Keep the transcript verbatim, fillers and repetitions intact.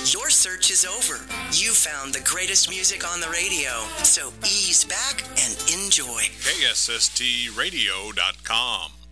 Your search is over. You found the greatest music on the radio. So ease back and enjoy. K S S T radio dot com